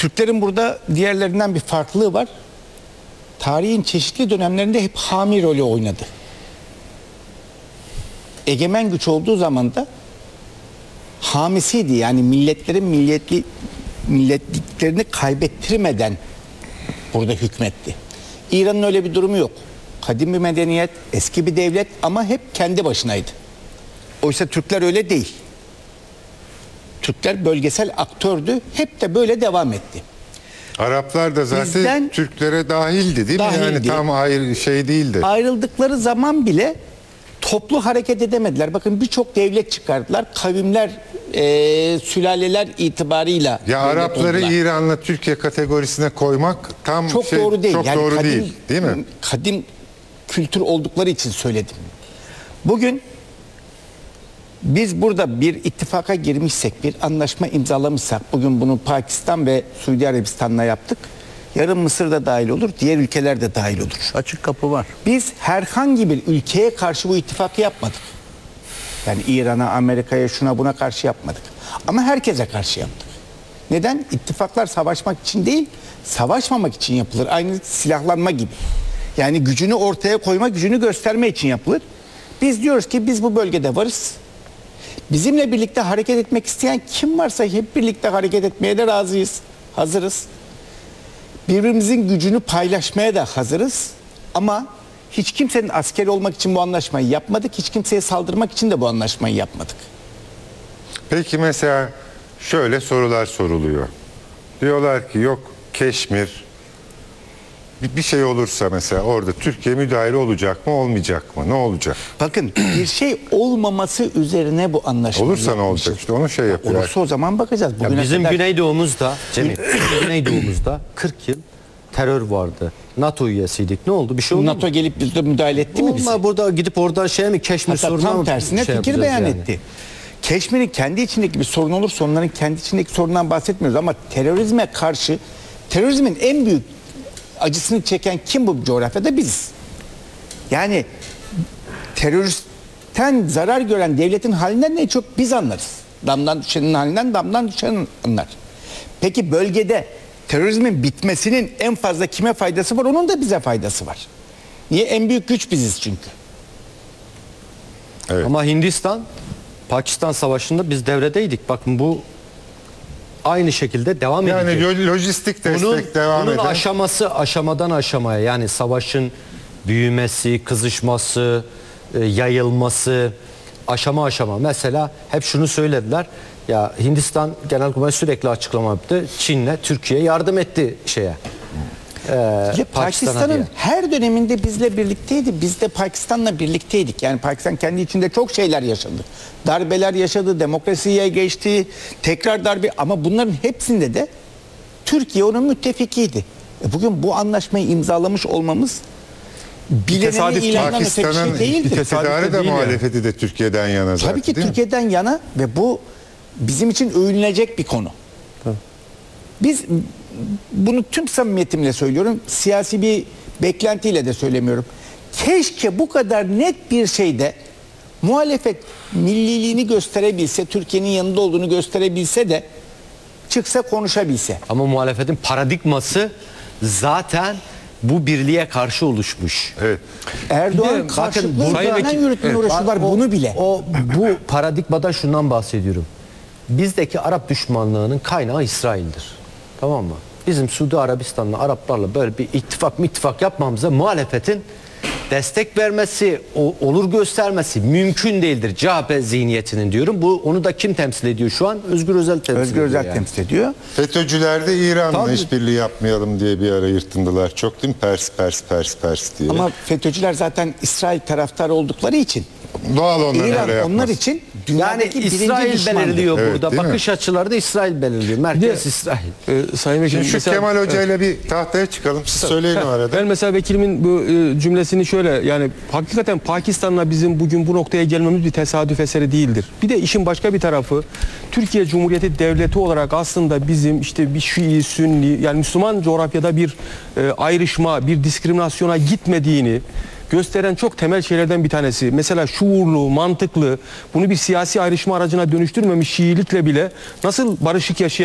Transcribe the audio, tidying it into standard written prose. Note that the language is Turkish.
Türklerin burada diğerlerinden bir farklılığı var. Tarihin çeşitli dönemlerinde hep hami rolü oynadı. Egemen güç olduğu zaman da hamisiydi. Yani milletlerin milletliklerini kaybettirmeden burada hükmetti. İran'ın öyle bir durumu yok. Kadim bir medeniyet, eski bir devlet ama hep kendi başınaydı. Oysa Türkler öyle değil. Türkler bölgesel aktördü. Hep de böyle devam etti. Araplar da zaten Türklere dahildi değil mi? Yani tam ayrı şey değildi. Ayrıldıkları zaman bile toplu hareket edemediler. Bakın birçok devlet çıkardılar. Kavimler, sülaleler itibarıyla. Ya Arapları İran'la Türkiye kategorisine koymak tam çok doğru değil. Çok yani doğru kadim, değil mi? Kadim kültür oldukları için söyledim. Bugün biz burada bir ittifaka girmişsek, bir anlaşma imzalamışsak, bugün bunu Pakistan ve Suudi Arabistan'la yaptık. Yarın Mısır da dahil olur, diğer ülkeler de dahil olur. Açık kapı var. Biz herhangi bir ülkeye karşı bu ittifakı yapmadık. Yani İran'a, Amerika'ya, şuna buna karşı yapmadık. Ama herkese karşı yaptık. Neden? İttifaklar savaşmak için değil, savaşmamak için yapılır. Aynı silahlanma gibi. Yani gücünü ortaya koyma, gücünü gösterme için yapılır. Biz diyoruz ki biz bu bölgede varız. Bizimle birlikte hareket etmek isteyen kim varsa hep birlikte hareket etmeye de razıyız, hazırız. Birbirimizin gücünü paylaşmaya da hazırız. Ama hiç kimsenin asker olmak için bu anlaşmayı yapmadık. Hiç kimseye saldırmak için de bu anlaşmayı yapmadık. Peki mesela şöyle sorular soruluyor. Diyorlar ki yok Keşmir, bir şey olursa mesela orada Türkiye müdahale olacak mı olmayacak mı? Ne olacak? Bakın bir şey olmaması üzerine bu anlaşma olursa ne olacak? İşte onu şey yapıyor. Olursa o zaman bakacağız. Ya bizim Güneydoğumuzda, Cemil, Güneydoğumuzda 40 yıl terör vardı. NATO üyesiydik. Ne oldu? Bir şey oldu NATO mu? gelip bizde müdahale etti mi bize? Olma burada gidip orada şey mi Keşmir Hatta sorunu tam mu tersine şey fikir yapacağız beyan yani? etti. Keşmir'in kendi içindeki bir sorun olursa onların kendi içindeki sorundan bahsetmiyoruz ama terörizme karşı terörizmin en büyük acısını çeken kim bu coğrafyada? Biziz. Yani teröristten zarar gören devletin halinden ne çok biz anlarız. Damdan düşenin halinden damdan düşen anlar. Peki bölgede terörizmin bitmesinin en fazla kime faydası var? Onun da bize faydası var. Niye? En büyük güç biziz çünkü. Evet. Ama Hindistan, Pakistan savaşında biz devredeydik. Bakın bu aynı şekilde devam edecek. Yani lojistik destek devam eder. Bunun aşamadan aşamaya yani savaşın büyümesi, kızışması, yayılması aşama aşama. Mesela hep şunu söylediler. Ya Hindistan Genelkurmay sürekli açıklama yaptı. Çin'le Türkiye yardım etti şeye. Pakistan'ın her döneminde bizle birlikteydi. Biz de Pakistan'la birlikteydik. Yani Pakistan kendi içinde çok şeyler yaşadı. Darbeler yaşadı, demokrasiye geçti, tekrar darbe. Ama bunların hepsinde de Türkiye onun müttefikiydi. Bugün bu anlaşmayı imzalamış olmamız bilineni ilandan öte bir şey değildir. İktidarı da muhalefeti de Türkiye'den yana zaten. Tabii ki Türkiye'den yana ve bu bizim için övünülecek bir konu. Biz bunu tüm samimiyetimle söylüyorum. Siyasi bir beklentiyle de söylemiyorum. Keşke bu kadar net bir şeyde muhalefet milliliğini gösterebilse, Türkiye'nin yanında olduğunu gösterebilse de çıksa konuşabilse. Ama muhalefetin paradigması zaten bu birliğe karşı oluşmuş. Evet. Erdoğan karşılıklı yürütme uğraşı var bunu bile. Bu paradigmada şundan bahsediyorum. Bizdeki Arap düşmanlığının kaynağı İsrail'dir. Tamam mı? Bizim Suudi Arabistan'la Araplarla böyle bir ittifak yapmamıza muhalefetin destek vermesi, olur göstermesi mümkün değildir. CHP zihniyetinin diyorum. Onu da kim temsil ediyor şu an? Özgür Özel temsil ediyor. Özgür Özel temsil ediyor. FETÖ'cüler de İran'la işbirliği yapmayalım diye bir ara yırtındılar. Çok değil mi? Pers diye. Ama FETÖ'cüler zaten İsrail taraftarı oldukları için doğal onlar öyle İran yapmaz. onlar için dünyadaki yani İsrail belirliyor evet, burada. Bakış açıları da İsrail belirliyor. Merkez İsrail. Sayın Vekilim, Şu mesela, Kemal Hoca ile bir tahtaya çıkalım. Siz söyleyin o arada. Ben mesela vekilimin bu cümlesini şöyle, yani hakikaten Pakistan'la bizim bugün bu noktaya gelmemiz bir tesadüf eseri değildir. Bir de işin başka bir tarafı, Türkiye Cumhuriyeti Devleti olarak aslında bizim işte bir Şii, Sünni, yani Müslüman coğrafyada bir ayrışma, bir diskriminasyona gitmediğini gösteren çok temel şeylerden bir tanesi. Mesela şuurlu, mantıklı, bunu bir siyasi ayrışma aracına dönüştürmemiş Şiilikle bile nasıl barışık yaşayan